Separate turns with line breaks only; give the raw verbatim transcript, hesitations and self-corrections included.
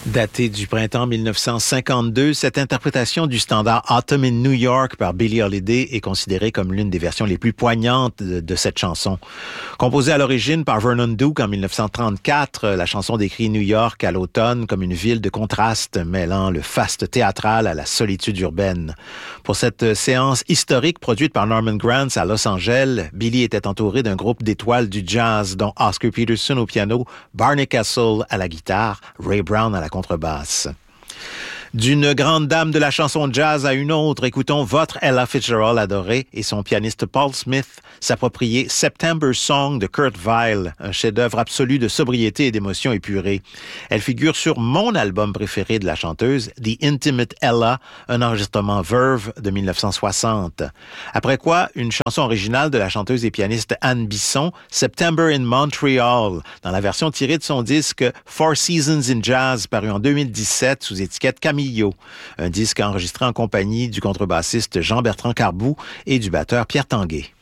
Datée du printemps mille neuf cent cinquante-deux, cette interprétation du standard Autumn in New York par Billie Holiday est considérée comme l'une des versions les plus poignantes de, de cette chanson. Composée à l'origine par Vernon Duke en mille neuf cent trente-quatre, la chanson décrit New York à l'automne comme une ville de contraste mêlant le faste théâtral à la solitude urbaine. Pour cette séance historique produite par Norman Granz à Los Angeles, Billie était entourée d'un groupe d'étoiles du jazz dont Oscar Peterson au piano, Barney Kessel à la guitare, Ray Brown à la contrebasse. D'une grande dame de la chanson jazz à une autre, écoutons votre Ella Fitzgerald adorée et son pianiste Paul Smith s'approprier September Song de Kurt Weill, un chef-d'œuvre absolu de sobriété et d'émotion épurée. Elle figure sur mon album préféré de la chanteuse, The Intimate Ella, un enregistrement Verve de mille neuf cent soixante. Après quoi, une chanson originale de la chanteuse et pianiste Anne Bisson, September in Montreal, dans la version tirée de son disque Four Seasons in Jazz, paru en deux mille dix-sept sous étiquette Camille. Un disque enregistré en compagnie du contrebassiste Jean-Bertrand Carbou et du batteur Pierre Tanguay.